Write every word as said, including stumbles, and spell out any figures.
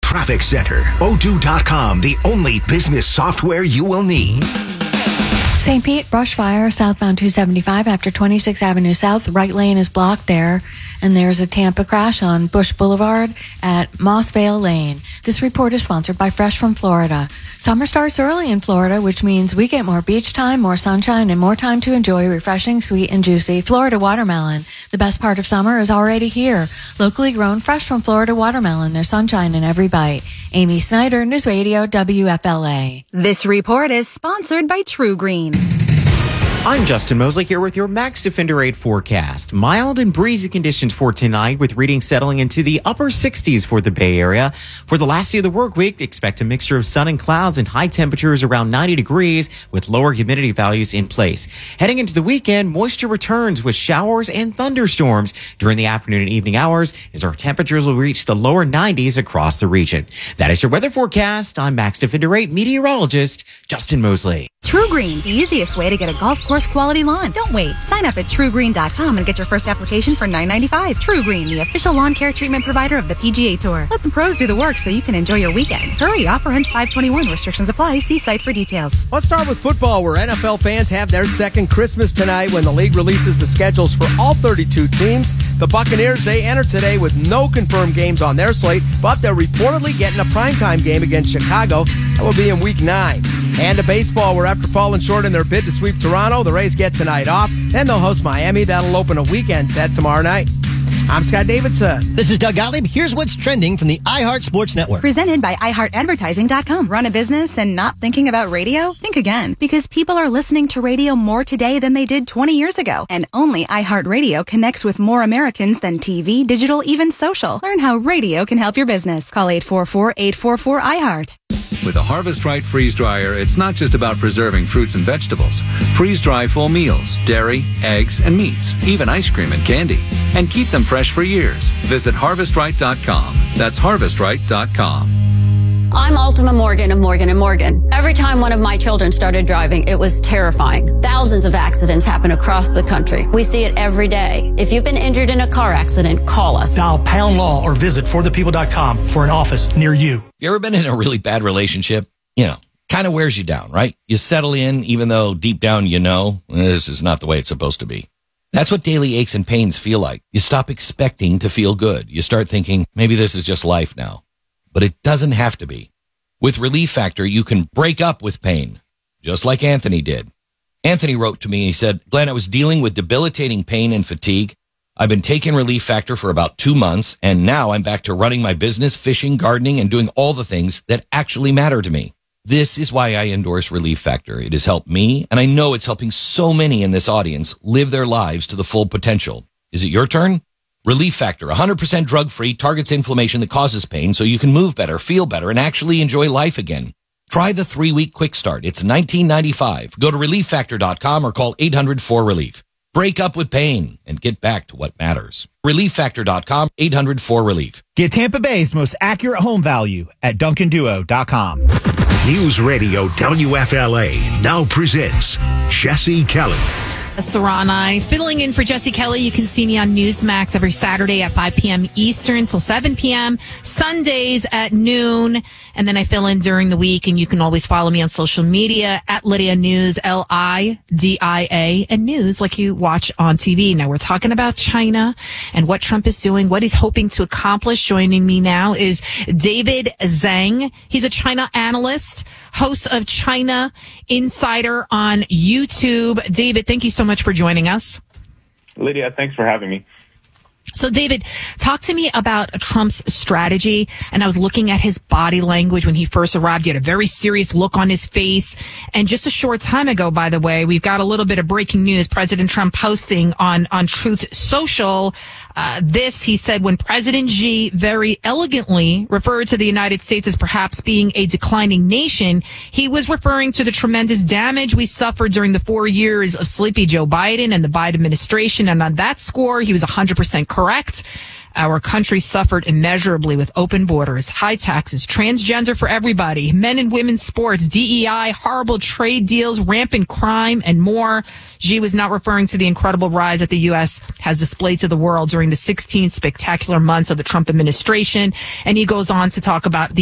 traffic center. Odoo dot com, the only business software you will need. Saint Pete, brush fire, southbound two seventy-five after twenty-sixth Avenue South. Right lane is blocked there. And there's a Tampa crash on Bush Boulevard at Mossvale Lane. This report is sponsored by Fresh from Florida. Summer starts early in Florida, which means we get more beach time, more sunshine, and more time to enjoy refreshing, sweet, and juicy Florida watermelon. The best part of summer is already here. Locally grown, fresh from Florida watermelon. There's sunshine in every bite. Amy Snyder, News Radio, W F L A. This report is sponsored by True Green. I'm Justin Mosley here with your Max Defender eight forecast. Mild and breezy conditions for tonight with readings settling into the upper sixties for the Bay Area. For the last day of the work week, expect a mixture of sun and clouds and high temperatures around ninety degrees with lower humidity values in place. Heading into the weekend, moisture returns with showers and thunderstorms during the afternoon and evening hours as our temperatures will reach the lower nineties across the region. That is your weather forecast. I'm Max Defender eight meteorologist Justin Mosley. True Green, the easiest way to get a golf course quality lawn. Don't wait. Sign up at true green dot com and get your first application for nine ninety-five. True Green, the official lawn care treatment provider of the P G A Tour. Let the pros do the work so you can enjoy your weekend. Hurry, offer ends five twenty-one. Restrictions apply. See site for details. Let's start with football, where N F L fans have their second Christmas tonight when the league releases the schedules for all thirty-two teams. The Buccaneers, they enter today with no confirmed games on their slate, but they're reportedly getting a primetime game against Chicago. That will be in week nine. And to baseball, where after falling short in their bid to sweep Toronto, the Rays get tonight off. Then they'll host Miami. That'll open a weekend set tomorrow night. I'm Scott Davidson. This is Doug Gottlieb. Here's what's trending from the iHeart Sports Network. Presented by i heart advertising dot com. Run a business and not thinking about radio? Think again. Because people are listening to radio more today than they did twenty years ago. And only iHeartRadio connects with more Americans than T V, digital, even social. Learn how radio can help your business. Call eight four four, eight four four, I heart. With a Harvest Right freeze dryer, it's not just about preserving fruits and vegetables. Freeze dry full meals, dairy, eggs, and meats, even ice cream and candy. And keep them fresh for years. Visit harvest right dot com. That's harvest right dot com. I'm Ultima Morgan of Morgan and Morgan. Every time one of my children started driving, it was terrifying. Thousands of accidents happen across the country. We see it every day. If you've been injured in a car accident, call us. Dial pound law or visit for the people dot com for an office near you. You ever been in a really bad relationship? You know, kind of wears you down, right? You settle in even though deep down you know this is not the way it's supposed to be. That's what daily aches and pains feel like. You stop expecting to feel good. You start thinking, maybe this is just life now. But it doesn't have to be. With Relief Factor, you can break up with pain, just like Anthony did. Anthony wrote to me, he said, Glenn, I was dealing with debilitating pain and fatigue. I've been taking Relief Factor for about two months, and now I'm back to running my business, fishing, gardening, and doing all the things that actually matter to me. This is why I endorse Relief Factor. It has helped me, and I know it's helping so many in this audience live their lives to the full potential. Is it your turn? Relief Factor, one hundred percent drug-free, targets inflammation that causes pain so you can move better, feel better, and actually enjoy life again. Try the three-week quick start. It's nineteen ninety-five. Go to relief factor dot com or call eight hundred four relief. Break up with pain and get back to what matters. relief factor dot com, eight hundred four relief. Get Tampa Bay's most accurate home value at duncan duo dot com. News Radio W F L A now presents Jesse Kelly. Serrani, filling in for Jesse Kelly. You can see me on Newsmax every Saturday at five p.m. Eastern till seven p.m. Sundays at noon. And then I fill in during the week, and you can always follow me on social media at Lydia News, L I D I A, and news like you watch on T V. Now, we're talking about China and what Trump is doing, what he's hoping to accomplish. Joining me now is David Zhang. He's a China analyst, host of China Insider on YouTube. David, thank you so much for joining us. Lydia, thanks for having me. So, David, talk to me about Trump's strategy. And I was looking at his body language when he first arrived. He had a very serious look on his face. And just a short time ago, by the way, we've got a little bit of breaking news. President Trump posting on, on Truth Social. Uh, this, he said, when President Xi very elegantly referred to the United States as perhaps being a declining nation, he was referring to the tremendous damage we suffered during the four years of sleepy Joe Biden and the Biden administration. And on that score, he was one hundred percent correct. Our country suffered immeasurably with open borders, high taxes, transgender for everybody, men and women's sports, D E I, horrible trade deals, rampant crime, and more. Xi was not referring to the incredible rise that the U S has displayed to the world during the sixteen spectacular months of the Trump administration. And he goes on to talk about the